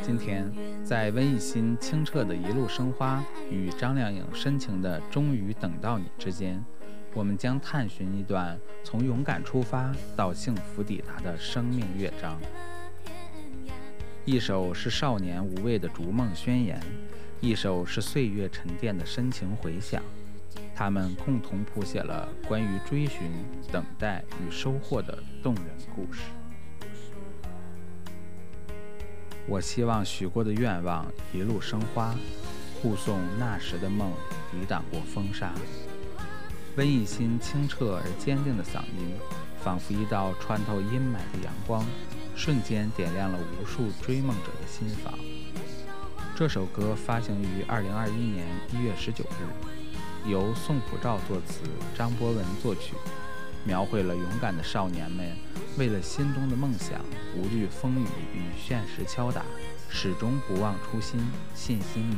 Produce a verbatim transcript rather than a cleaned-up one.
今天，在温逸欣清澈的一路生花与张靓颖深情的终于等到你之间，我们将探寻一段从勇敢出发到幸福抵达的生命乐章。一首是少年无畏的逐梦宣言，一首是岁月沉淀的深情回响，他们共同谱写了关于追寻、等待与收获的动人故事。我希望许过的愿望一路生花，护送那时的梦抵挡过风沙。温逸欣清澈而坚定的嗓音，仿佛一道穿透阴霾的阳光，瞬间点亮了无数追梦者的心房。这首歌发行于二零二一年一月十九日，由宋普照作词，张博文作曲，描绘了勇敢的少年们为了心中的梦想，无惧风雨与现实敲打，始终不忘初心，信心